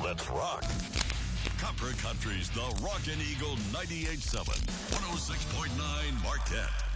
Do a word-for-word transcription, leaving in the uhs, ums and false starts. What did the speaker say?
Let's rock. Copper Country's The Rockin' Eagle ninety-eight point seven, one oh six point nine Marquette.